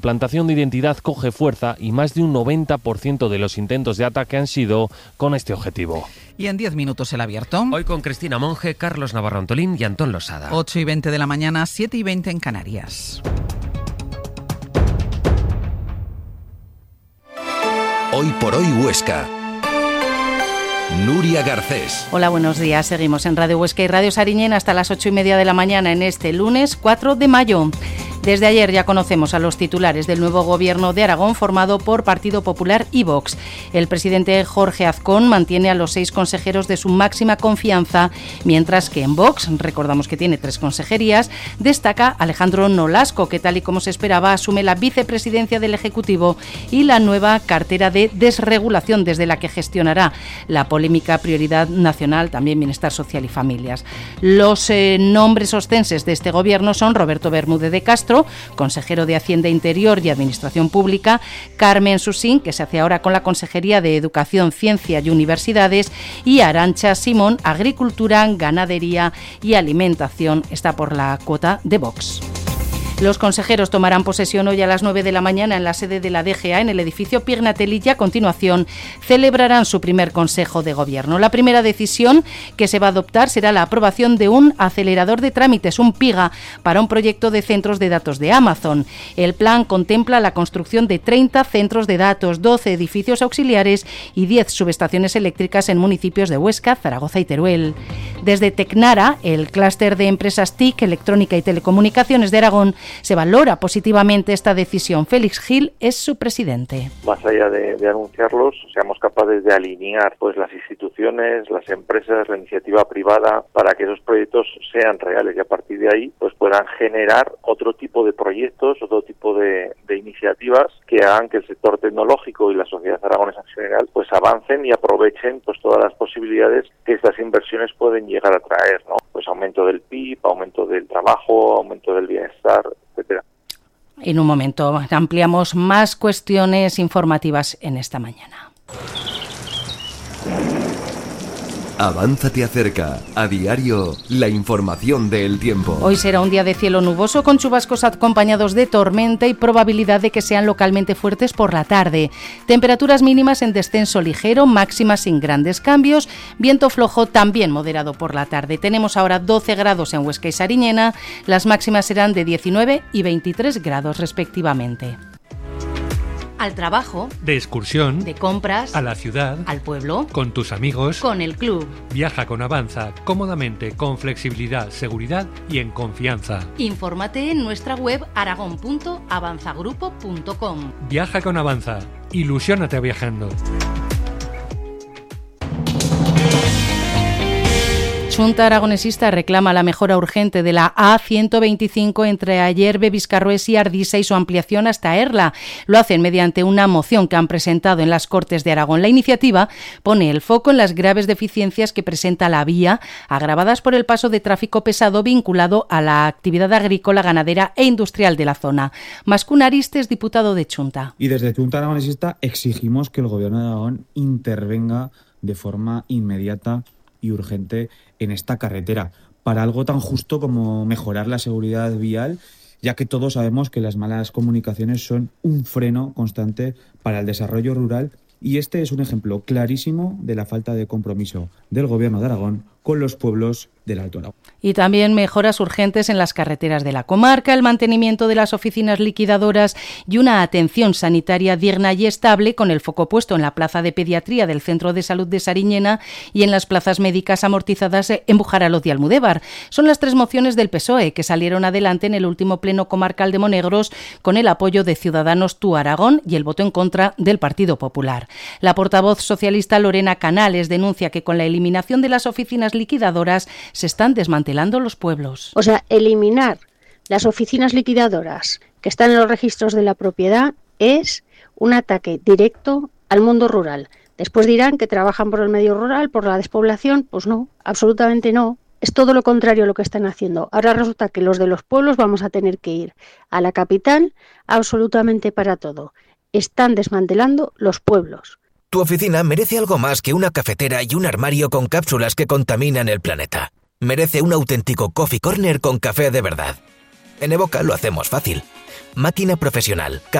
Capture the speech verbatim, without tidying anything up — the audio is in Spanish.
suplantación de identidad coge fuerza y más de un noventa por ciento de los intentos de ataque han sido con este objetivo. Y en diez minutos el abierto. Hoy con Cristina Monge, Carlos Navarro Antolín y Antón Losada. ocho y veinte de la mañana, siete y veinte en Canarias. Hoy por hoy Huesca. Nuria Garcés. Hola, buenos días. Seguimos en Radio Huesca y Radio Sariñena hasta las ocho y media de la mañana en este lunes cuatro de mayo. Desde ayer ya conocemos a los titulares del nuevo gobierno de Aragón formado por Partido Popular y Vox. El presidente Jorge Azcón mantiene a los seis consejeros de su máxima confianza, mientras que en Vox, recordamos que tiene tres consejerías, destaca Alejandro Nolasco, que tal y como se esperaba asume la vicepresidencia del Ejecutivo y la nueva cartera de desregulación desde la que gestionará la polémica prioridad nacional, también Bienestar Social y Familias. Los eh, nombres ostenses de este gobierno son Roberto Bermúdez de Castro, consejero de Hacienda Interior y Administración Pública, Carmen Susín, que se hace ahora con la Consejería de Educación, Ciencia y Universidades, y Arantxa Simón, Agricultura, Ganadería y Alimentación, está por la cuota de Vox. Los consejeros tomarán posesión hoy a las nueve de la mañana en la sede de la D G A en el edificio Pignatelli y a continuación celebrarán su primer consejo de gobierno. La primera decisión que se va a adoptar será la aprobación de un acelerador de trámites, un PIGA, para un proyecto de centros de datos de Amazon. El plan contempla la construcción de treinta centros de datos, doce edificios auxiliares y diez subestaciones eléctricas en municipios de Huesca, Zaragoza y Teruel. Desde Tecnara, el clúster de empresas T I C, Electrónica y Telecomunicaciones de Aragón, se valora positivamente esta decisión. Félix Gil es su presidente. Más allá de, de anunciarlos, seamos capaces de alinear pues las instituciones, las empresas, la iniciativa privada para que esos proyectos sean reales y a partir de ahí pues puedan generar otro tipo de proyectos, otro tipo de, de iniciativas que hagan que el sector tecnológico y la sociedad aragonesa en general pues avancen y aprovechen pues todas las posibilidades que estas inversiones pueden llegar a traer, ¿no? Pues aumento del P I B, aumento del trabajo, aumento del bienestar, etcétera. En un momento ampliamos más cuestiones informativas en esta mañana. Avanza te acerca, a diario, la información del tiempo. Hoy será un día de cielo nuboso con chubascos acompañados de tormenta y probabilidad de que sean localmente fuertes por la tarde. Temperaturas mínimas en descenso ligero, máximas sin grandes cambios, viento flojo también moderado por la tarde. Tenemos ahora doce grados en Huesca y Sariñena, las máximas serán de diecinueve y veintitrés grados respectivamente. Al trabajo, de excursión, de compras, a la ciudad, al pueblo, con tus amigos, con el club. Viaja con Avanza cómodamente, con flexibilidad, seguridad y en confianza. Infórmate en nuestra web aragón punto avanzagrupo punto com. Viaja con Avanza. Ilusiónate viajando. Xunta Aragonesista reclama la mejora urgente de la A ciento veinticinco entre Ayerbe, Vizcarroes y Ardisa y su ampliación hasta Erla. Lo hacen mediante una moción que han presentado en las Cortes de Aragón. La iniciativa pone el foco en las graves deficiencias que presenta la vía, agravadas por el paso de tráfico pesado vinculado a la actividad agrícola, ganadera e industrial de la zona. Mascún Aristes, diputado de Xunta. Y desde Xunta Aragonesista exigimos que el Gobierno de Aragón intervenga de forma inmediata y urgente en esta carretera, para algo tan justo como mejorar la seguridad vial, ya que todos sabemos que las malas comunicaciones son un freno constante para el desarrollo rural y este es un ejemplo clarísimo de la falta de compromiso del Gobierno de Aragón con los pueblos del Alto Aragón. Y también mejoras urgentes en las carreteras de la comarca, el mantenimiento de las oficinas liquidadoras y una atención sanitaria digna y estable con el foco puesto en la plaza de pediatría del Centro de Salud de Sariñena y en las plazas médicas amortizadas en Bujaraloz y Almudévar. Son las tres mociones del P S O E que salieron adelante en el último pleno comarcal de Monegros con el apoyo de Ciudadanos Tú Aragón y el voto en contra del Partido Popular. La portavoz socialista Lorena Canales denuncia que con la eliminación de las oficinas liquidadoras se están desmantelando los pueblos. O sea, eliminar las oficinas liquidadoras que están en los registros de la propiedad es un ataque directo al mundo rural. Después dirán que trabajan por el medio rural, por la despoblación. Pues no, absolutamente no. Es todo lo contrario a lo que están haciendo. Ahora resulta que los de los pueblos vamos a tener que ir a la capital absolutamente para todo. Están desmantelando los pueblos. Tu oficina merece algo más que una cafetera y un armario con cápsulas que contaminan el planeta. Merece un auténtico coffee corner con café de verdad. En Evoca lo hacemos fácil. Máquina profesional,